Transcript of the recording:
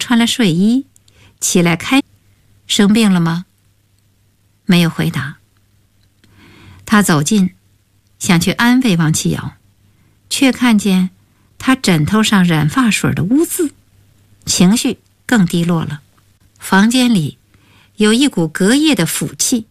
穿了睡衣，起来开。生病了吗？没有回答。他走近，想去安慰王启尧，却看见他枕头上染发水的污渍，情绪更低落了。房间里有一股隔夜的腐气，